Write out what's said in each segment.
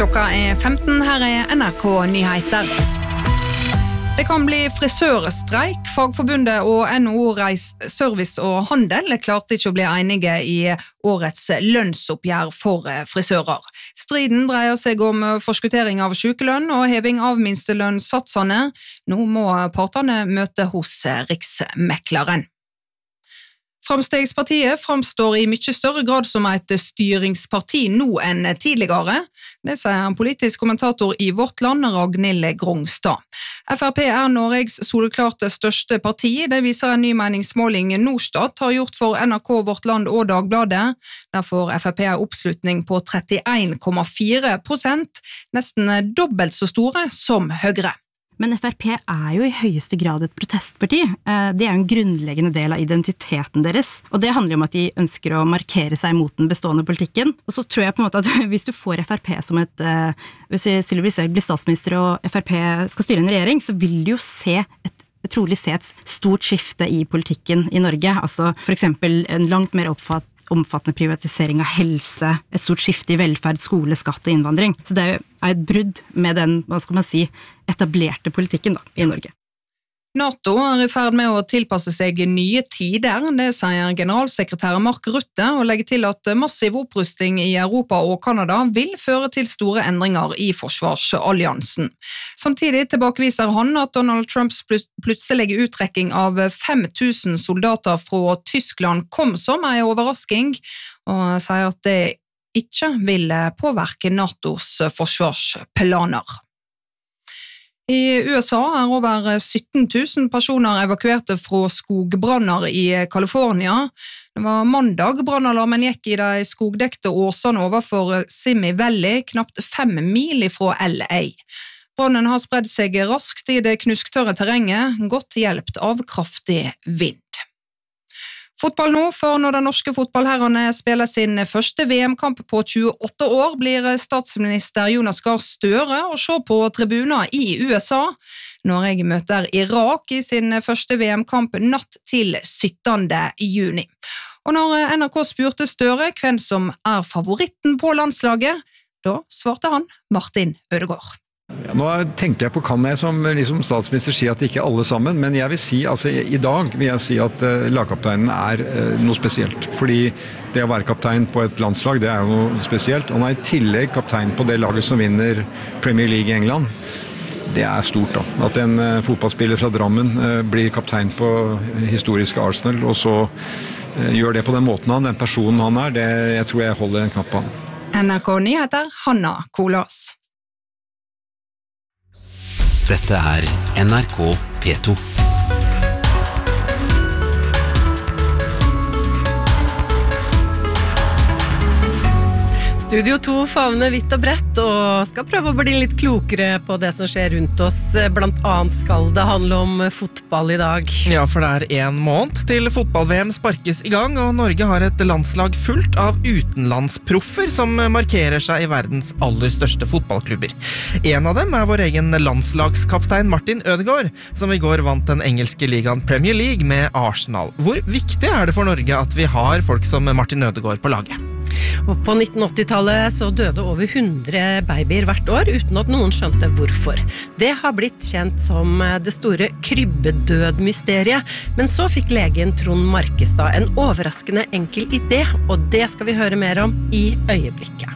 Klokka 15, her NRK Nyheter. Det kan bli frisørstreik. Fagforbundet og NHO Reis Service og Handel klarte ikke å bli enige i årets lønnsoppgjør for frisører. Striden dreier seg om forskuttering av sykelønn og heving av minstelønnssatsene. Nå må partene møte hos Riksmekleren. Framstegspartiet framstår i mye større grad som et styringsparti nå enn tidligere. Det sier en politisk kommentator i Vårt Land, Ragnhild Grongstad. FrP Norges soleklart største parti. Det viser en ny meningsmåling Norstat har gjort for NRK, Vårt Land og Dagbladet. Der får FrP oppslutning på 31,4%, nesten dobbelt så store som Høyre. Men FrP jo i høyeste grad et protestparti. Det en grunnleggende del av identiteten deres. Og det handler om at de ønsker å markere seg mot den bestående politikken. Og så tror jeg på en måte at hvis du får FrP som hvis Sylvi Listhaug blir statsminister og FrP skal styre en regjering, så vil du jo trolig se et stort skifte i politikken i Norge. Altså for eksempel en langt mer omfattende privatisering av helse, et stort skifte i velferd, skole, skatt og innvandring. Så det et brudd med den, etablerte politikken i Norge. NATO i ferd med å tilpasse seg nye tider, det sier generalsekretær Mark Rutte, og legger til at massiv opprusting i Europa og Kanada vil føre til store endringer i forsvarsalliansen. Samtidig tilbakeviser han at Donald Trumps plutselige uttrekking av 5000 soldater fra Tyskland kom som en overrasking, og sier at det ikke vil påvirke NATOs forsvarsplaner. I USA over 17 000 personer evakuerte fra skogbranner i California. Det var mandag brannalarmen gikk i de skogdekte åsene overfor Simi Valley, knapt 5 mil fra LA. Brannen har spredd seg raskt i det knusktørre terrenget, godt hjelpt av kraftig vind. Fotball nå, for når den norske fotballherrene spiller sin første VM-kamp på 28 år, blir statsminister Jonas Gahr Støre å se på tribuner i USA. Norge møter Irak i sin første VM-kamp natt til 17. juni. Og når NRK spurte Støre hvem som favoritten på landslaget, da svarte han Martin Ødegaard. Ja, nå tenkte jeg på kan jeg som statsminister si at ikke alle sammen, men jeg vil si, i dag vil jeg si at lagkapteinen noe spesielt. Fordi det å være kaptein på et landslag, det jo noe spesielt. Han i tillegg kaptein på det laget som vinner Premier League i England. Det stort da. At en fotballspiller fra Drammen blir kaptein på historiske Arsenal, og så gjør det på den måten den personen han det jeg tror jeg holder en knapp på han. NRK Nyheter, Hanna Kolås. Dette NRK P2. Studio 2 favner vidt og bredt og skal prøve å bli litt klokere på det som skjer rundt oss. Blant annet skal det handle om fotball i dag. Ja, for det 1 måned til fotball-VM sparkes i gang, og Norge har et landslag fullt av utenlandsproffer som markerer seg i verdens aller største fotballklubber. En av dem vår egen landslagskaptein Martin Ødegaard, som i går vant den engelske ligaen Premier League med Arsenal. Hvor viktig det for Norge at vi har folk som Martin Ødegaard på laget? Og på 1980-tallet så døde over 100 babyer hvert år uten at noen skjønte hvorfor. Det har blitt kjent som det store krybbedødmysteriet, men så fikk legen Trond Markestad en overraskende enkel idé, og det skal vi høre mer om i øyeblikket.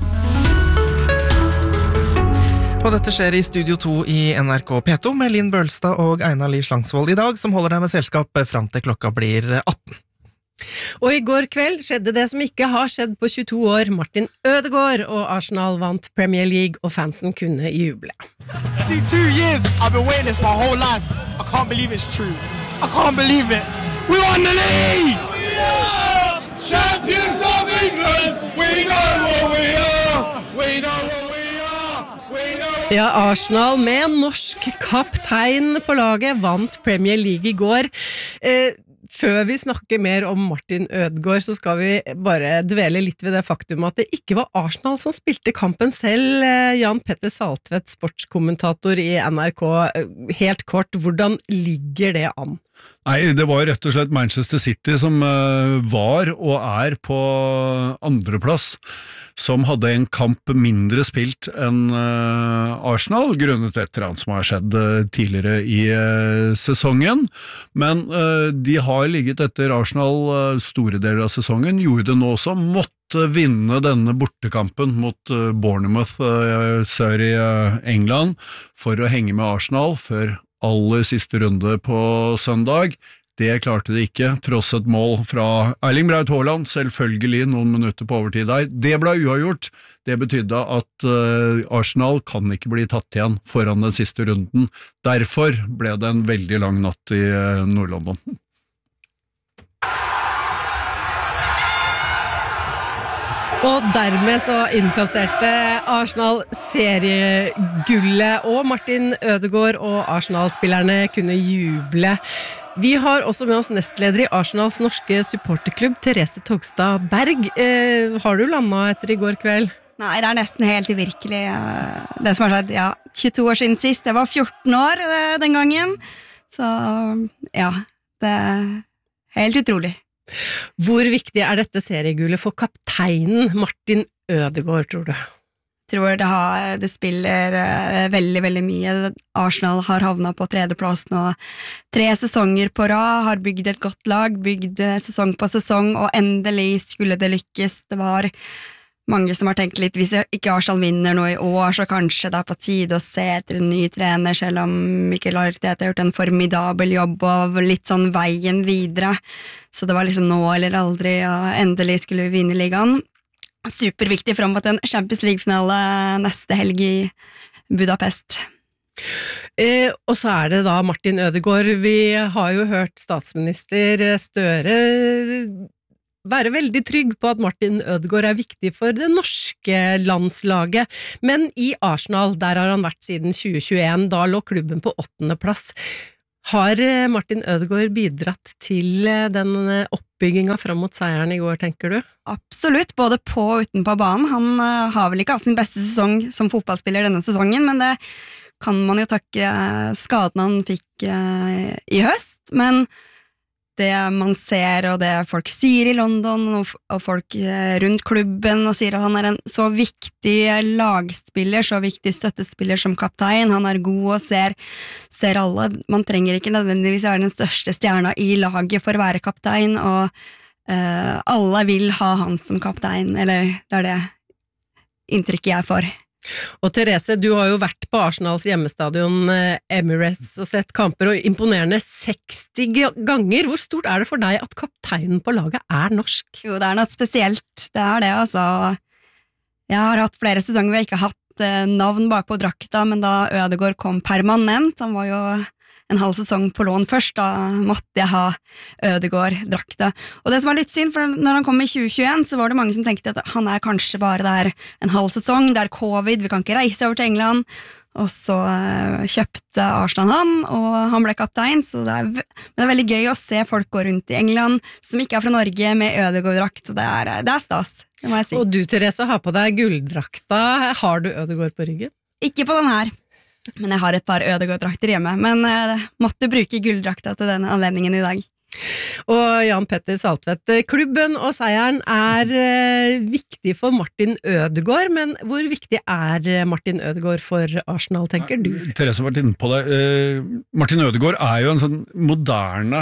Og dette skjer i Studio 2 i NRK P2 med Linn Bølstad og Einar Lie Slangsvold i dag, som holder deg med selskap frem til klokka blir 18. Og i går kveld skjedde det som ikke har skjedd på 22 år. Martin Ødegaard og Arsenal vant Premier League, og fansen kunne juble. 52 years I've been waiting this my whole life. I can't believe it's true. I can't believe it. We won the league! Yeah! Champions of England! We know what we are! We know what we are! We know... Ja, Arsenal med norsk kaptein på laget vant Premier League i går. Før vi snakker mer om Martin Ødegaard, så skal vi bare dvele litt ved det faktum at det ikke var Arsenal som spilte kampen selv. Jan Petter Saltvedt, sportskommentator i NRK. Helt kort, hvordan ligger det an? Nei, det var rett og slett Manchester City som var og på andreplass, som hadde en kamp mindre spilt enn Arsenal, grunnet et eller annet som har skjedd tidligere i sesongen. Men de har ligget etter Arsenal store deler av sesongen, gjorde det nå også, måtte vinne denne bortekampen mot Bournemouth sør i England for å henge med Arsenal før aller siste runde på søndag. Det klarte de ikke, tross et mål fra Erling Braut Haaland, selvfølgelig noen minutter på overtid der. Det ble uavgjort. Det betydde at Arsenal kan ikke bli tatt igjen foran den siste runden. Derfor ble det en veldig lang natt i Nord-London. Og dermed så innkasserte Arsenal seriegullet, og Martin Ødegaard og Arsenal-spillerne kunne juble. Vi har også med oss nestleder i Arsenals norske supporterklubb, Therese Togstad Berg. Har du landet etter i går kveld? Nei, det nesten helt uvirkelig. Det som har skjedd, 22 år siden sist. Jeg var 14 år den gangen. Så ja, det helt utrolig. Hvor viktig dette seriegullet for kapteinen Martin Ødegaard, tror du? Jeg tror det spiller veldig, veldig mye. Arsenal har havnet på 3. plass nå 3 sesonger på rad, har bygd et godt lag, bygd sesong på sesong, og endelig skulle det lykkes. Det var mange som har tenkt litt, hvis ikke Arsenal vinner noe i år, så kanskje det på tide å se etter en ny trener, selv om Mikel Arteta har gjort en formidabel jobb og litt sånn veien videre. Så det var liksom nå eller aldri, og endelig skulle vi vinne ligaen. Superviktig frem mot en Champions League-finale neste helg i Budapest. Og så det da Martin Ødegaard. Vi har jo hørt statsminister Støre være veldig trygg på at Martin Ødegaard viktig for det norske landslaget, men i Arsenal, der har han vært siden 2021, da lå klubben på 8. plass. Har Martin Ødegaard bidratt til den oppbyggingen frem mot seieren i går, tenker du? Absolutt, både på og utenpå banen. Han har vel ikke hatt sin beste sesong som fotballspiller denne sesongen, men det kan man jo takke skaden han fikk i høst, men det man ser og det folk sier i London og folk rundt klubben og sier at han en så viktig lagspiller, så viktig støttespiller som kaptein, han god og ser alle, man trenger ikke nødvendigvis være den største stjerna i laget for å være kaptein, og alle vil ha han som kaptein, eller det det inntrykket jeg får. Og Therese, du har jo vært på Arsenals hjemmestadion Emirates og sett kamper, og imponerende 60 ganger. Hvor stort det for deg at kapteinen på laget norsk? Jo, det noe spesielt. Det det, altså. Jeg har hatt flere sesonger hvor jeg ikke har hatt navn bak på drakta, men da Ødegaard kom permanent, han var jo en halv sesong på lån først, da måtte jeg ha Ødegaard-drakta. Og det som var litt synd, for når han kom i 2021, så var det mange som tenkte at han kanskje bare der en halv sesong, det covid, vi kan ikke reise over til England, og så kjøpte Arsenal han, og han ble kaptein, så men det veldig gøy å se folk gå rundt i England, som ikke fra Norge, med Ødegaard-drakt, og det stas, det må jeg si. Og du, Therese, har på deg gulldrakta. Har du Ødegaard på ryggen? Ikke på den her. Men jeg har et par Ødegaard-drakter hjemme, men måtte bruke gulldrakta til denne anledningen i dag. Og Jan Petter Saltvedt, klubben og seieren viktig for Martin Ødegaard, men hvor viktig Martin Ødegaard for Arsenal, tenker du? Therese har vært inne på det. Martin Ødegaard jo en sånn moderne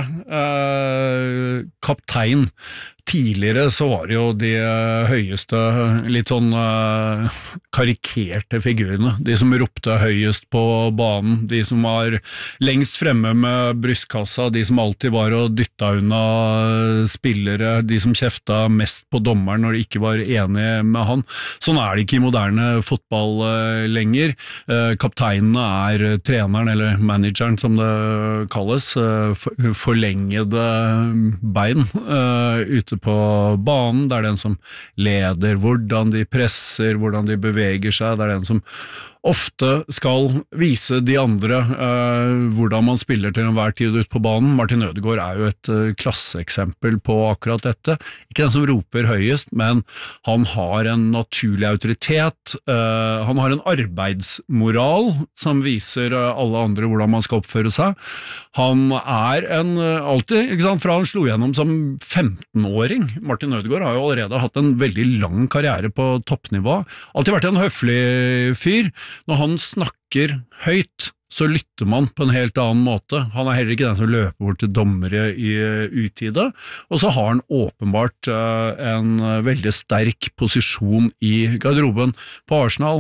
kaptein. Tidligere så var det jo de høyeste, litt sånn karikerte figurene, de som ropte høyest på banen, de som var lengst fremme med brystkassa, de som alltid var og dytta unna spillere, de som kjefta mest på dommeren når de ikke var enige med han. Sånn det ikke i moderne fotball lenger. Kapteinene treneren, eller manageren som det kalles, forlengede bein ute på banen. Det den som leder hvordan de presser, hvordan de beveger seg. Det den som ofte skal vise de andre hvordan man spiller til enhver tid ut på banen. Martin Ødegaard er jo et klasseeksempel på akkurat dette. Ikke den som roper høyest, men han har en naturlig autoritet. Han har en arbeidsmoral som viser alle andre hvordan man skal oppføre seg. Han er alltid, ikke sant, fra han slo gjennom som 15-åring. Martin Ødegaard har jo allerede hatt en veldig lang karriere på toppnivå. Alltid vært en høflig fyr. Når han snakker høyt, så lytter man på en helt annen måte. Han er heller ikke den som løper bort til dommere i utide, og så har han åpenbart en veldig sterk posisjon i garderoben på Arsenal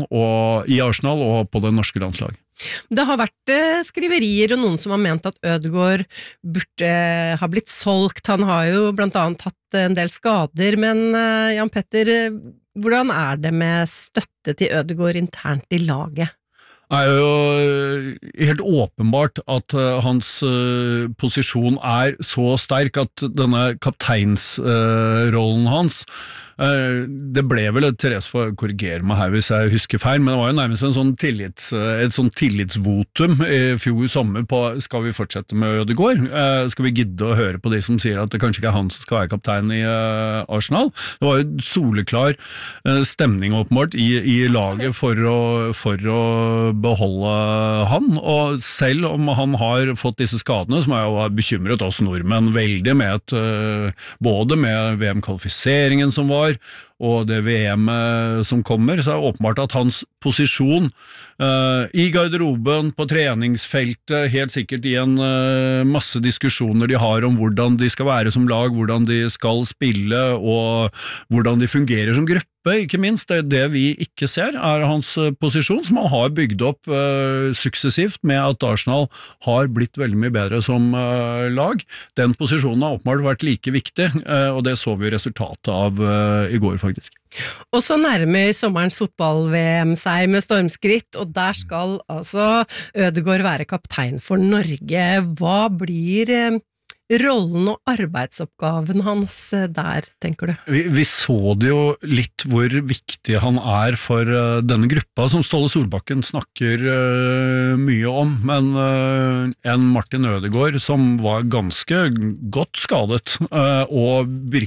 og på det norske landslaget. Det har vært skriverier og noen som har ment at Ødegaard burde ha blitt solgt. Han har jo blant annet hatt en del skader, men Jan Petter, hvordan er det med støtte til Ødegaard internt i laget? Det er jo helt åpenbart at hans posisjon er så sterk at denne kapteinsrollen hans, det ble vel, Therese får korrigere meg her hvis jeg husker feil, men det var jo nærmest et sånn tillitsvotum i fjor sommer på skal vi fortsette med Ødegaard? Skal vi gidde å høre på de som sier at det kanskje ikke er han som skal være kaptein i Arsenal? Det var jo soleklar stemning åpenbart i laget for å beholde han, og selv om han har fått disse skadene, som har bekymret oss nordmenn veldig både med VM-kvalifiseringen som var, og det VM som kommer, så er det åpenbart at hans posisjon i garderoben, på treningsfeltet, helt sikkert i en masse diskusjoner de har om hvordan de skal være som lag, hvordan de skal spille, og hvordan de fungerer som gruppe, ikke minst. Det vi ikke ser er hans posisjon, som han har bygd opp suksessivt med at Arsenal har blitt veldig mye bedre som lag. Den posisjonen har åpenbart vært like viktig, og det så vi resultatet av i går faktisk. Og så nærmer sommerens fotball-VM seg med stormskritt, og der skal altså Ødegaard være kaptein for Norge. Hva blir rollen og arbeidsoppgaven hans der, tenker du? Vi så det jo litt hvor viktig han er for denne gruppa som Ståle Solbakken snakker mye om, men en Martin Ødegaard som var ganske godt skadet og virkelig